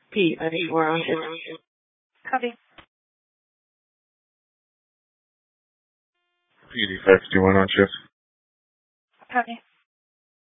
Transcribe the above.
Pete, I think we're on shift. Copy. PD 521 on shift. Copy.